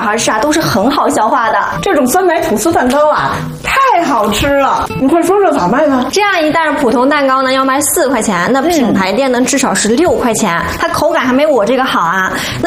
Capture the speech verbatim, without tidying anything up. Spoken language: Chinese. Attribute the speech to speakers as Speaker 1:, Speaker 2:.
Speaker 1: 孩吃啊都是很好消化的。
Speaker 2: 这种酸奶吐司蛋糕啊，太好吃了！你快说说咋卖呢？
Speaker 1: 这样一袋普通蛋糕呢要卖四块钱，那品牌店呢至少是六块钱，它口感还没我这个好啊。那